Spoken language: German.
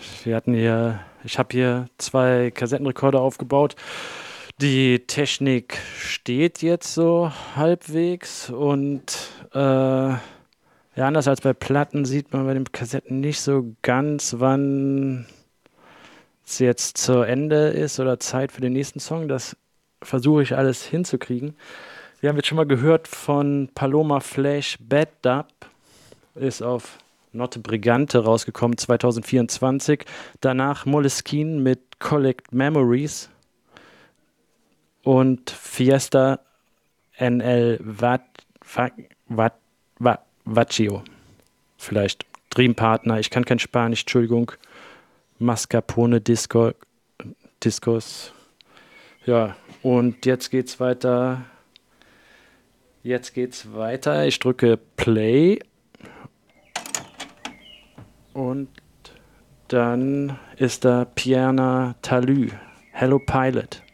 Ich habe hier 2 Kassettenrekorder aufgebaut. Die Technik steht jetzt so halbwegs und ja, anders als bei Platten sieht man bei den Kassetten nicht so ganz, wann es jetzt zu Ende ist oder Zeit für den nächsten Song. Das versuche ich alles hinzukriegen. Wir haben jetzt schon mal gehört von Paloma Flash Bad Dub, ist auf Notte Brigante rausgekommen 2024. Danach Moleskine mit Collect Memories und Fiesta NL Vaccio. Vielleicht Dreampartner, ich kann kein Spanisch, Entschuldigung. Mascarpone Discos. Ja, und jetzt geht's weiter. Ich drücke Play und dann ist da Piana Talü, Hello Pilot.